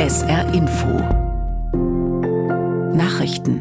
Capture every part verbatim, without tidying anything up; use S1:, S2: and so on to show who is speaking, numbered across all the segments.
S1: S R Info Nachrichten.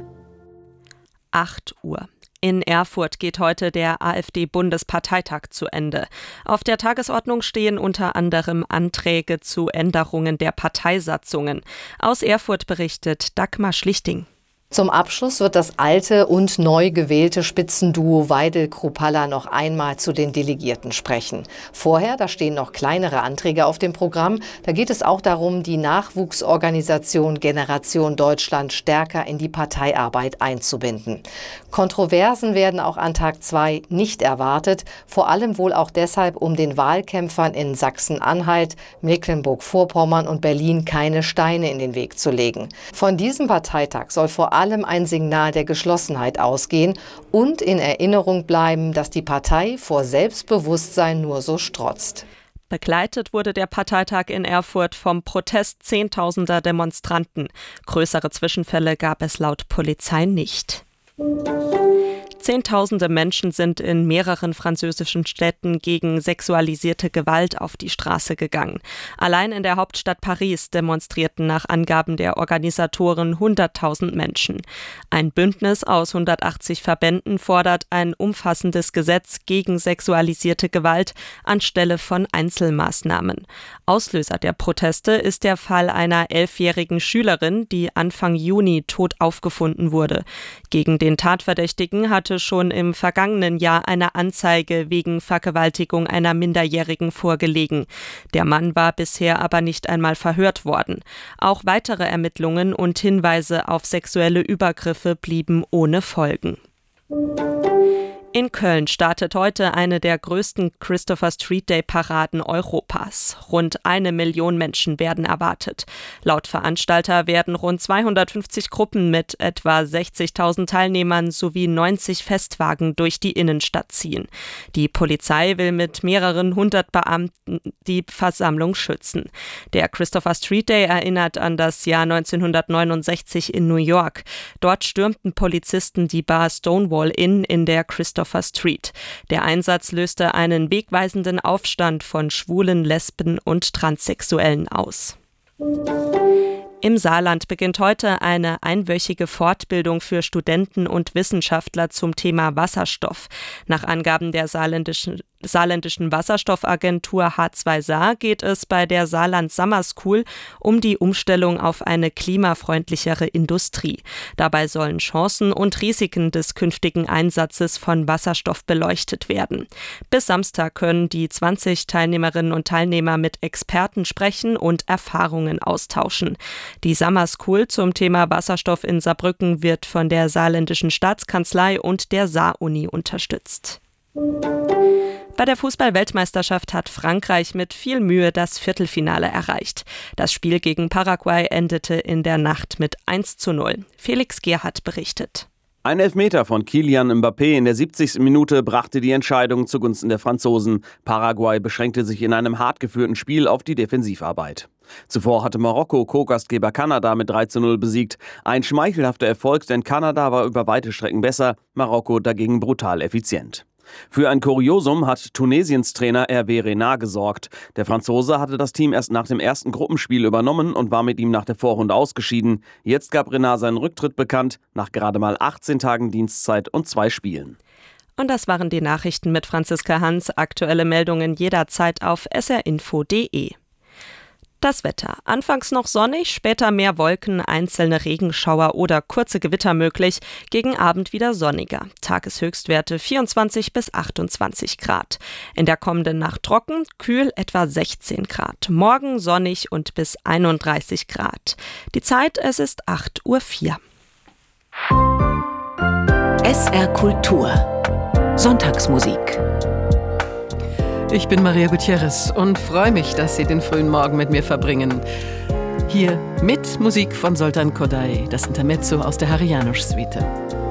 S2: acht Uhr. In Erfurt geht heute der AfD-Bundesparteitag zu Ende. Auf der Tagesordnung stehen unter anderem Anträge zu Änderungen der Parteisatzungen. Aus Erfurt berichtet Dagmar Schlichting.
S3: Zum Abschluss wird das alte und neu gewählte Spitzenduo Weidel-Kruppalla noch einmal zu den Delegierten sprechen. Vorher, da stehen noch kleinere Anträge auf dem Programm. Da geht es auch darum, die Nachwuchsorganisation Generation Deutschland stärker in die Parteiarbeit einzubinden. Kontroversen werden auch an Tag zwei nicht erwartet, vor allem wohl auch deshalb, um den Wahlkämpfern in Sachsen-Anhalt, Mecklenburg-Vorpommern und Berlin keine Steine in den Weg zu legen. Von diesem Parteitag soll vor allem allem ein Signal der Geschlossenheit ausgehen und in Erinnerung bleiben, dass die Partei vor Selbstbewusstsein nur so strotzt.
S2: Begleitet wurde der Parteitag in Erfurt vom Protest zehntausender Demonstranten. Größere Zwischenfälle gab es laut Polizei nicht. Zehntausende Menschen sind in mehreren französischen Städten gegen sexualisierte Gewalt auf die Straße gegangen. Allein in der Hauptstadt Paris demonstrierten nach Angaben der Organisatoren hunderttausend Menschen. Ein Bündnis aus hundertachtzig Verbänden fordert ein umfassendes Gesetz gegen sexualisierte Gewalt anstelle von Einzelmaßnahmen. Auslöser der Proteste ist der Fall einer elfjährigen Schülerin, die Anfang Juni tot aufgefunden wurde. Gegen den Tatverdächtigen hatte schon im vergangenen Jahr eine Anzeige wegen Vergewaltigung einer Minderjährigen vorgelegen. Der Mann war bisher aber nicht einmal verhört worden. Auch weitere Ermittlungen und Hinweise auf sexuelle Übergriffe blieben ohne Folgen. In Köln startet heute eine der größten Christopher Street Day Paraden Europas. Rund eine Million Menschen werden erwartet. Laut Veranstalter werden rund zweihundertfünfzig Gruppen mit etwa sechzigtausend Teilnehmern sowie neunzig Festwagen durch die Innenstadt ziehen. Die Polizei will mit mehreren hundert Beamten die Versammlung schützen. Der Christopher Street Day erinnert an das Jahr neunzehnhundertneunundsechzig in New York. Dort stürmten Polizisten die Bar Stonewall Inn in der Christopher Street. Der Einsatz löste einen wegweisenden Aufstand von Schwulen, Lesben und Transsexuellen aus. Im Saarland beginnt heute eine einwöchige Fortbildung für Studenten und Wissenschaftler zum Thema Wasserstoff. Nach Angaben der saarländischen, saarländischen Wasserstoffagentur H zwei Saar geht es bei der Saarland Summer School um die Umstellung auf eine klimafreundlichere Industrie. Dabei sollen Chancen und Risiken des künftigen Einsatzes von Wasserstoff beleuchtet werden. Bis Samstag können die zwanzig Teilnehmerinnen und Teilnehmer mit Experten sprechen und Erfahrungen austauschen. Die Summer School zum Thema Wasserstoff in Saarbrücken wird von der Saarländischen Staatskanzlei und der Saar-Uni unterstützt. Bei der Fußball-Weltmeisterschaft hat Frankreich mit viel Mühe das Viertelfinale erreicht. Das Spiel gegen Paraguay endete in der Nacht mit eins zu null. Felix Gerhardt berichtet.
S4: Ein Elfmeter von Kylian Mbappé in der siebzigsten Minute brachte die Entscheidung zugunsten der Franzosen. Paraguay beschränkte sich in einem hart geführten Spiel auf die Defensivarbeit. Zuvor hatte Marokko Co-Gastgeber Kanada mit drei zu null besiegt. Ein schmeichelhafter Erfolg, denn Kanada war über weite Strecken besser, Marokko dagegen brutal effizient. Für ein Kuriosum hat Tunesiens Trainer Hervé Renard gesorgt. Der Franzose hatte das Team erst nach dem ersten Gruppenspiel übernommen und war mit ihm nach der Vorrunde ausgeschieden. Jetzt gab Renard seinen Rücktritt bekannt, nach gerade mal achtzehn Tagen Dienstzeit und zwei Spielen.
S2: Und das waren die Nachrichten mit Franziska Hans. Aktuelle Meldungen jederzeit auf s r info punkt d e. Das Wetter. Anfangs noch sonnig, später mehr Wolken, einzelne Regenschauer oder kurze Gewitter möglich. Gegen Abend wieder sonniger. Tageshöchstwerte vierundzwanzig bis achtundzwanzig Grad. In der kommenden Nacht trocken, kühl etwa sechzehn Grad. Morgen sonnig und bis einunddreißig Grad. Die Zeit, es ist acht Uhr vier.
S1: S R Kultur. Sonntagsmusik.
S5: Ich bin Maria Gutierrez und freue mich, dass Sie den frühen Morgen mit mir verbringen. Hier mit Musik von Zoltán Kodály, das Intermezzo aus der Harianus-Suite.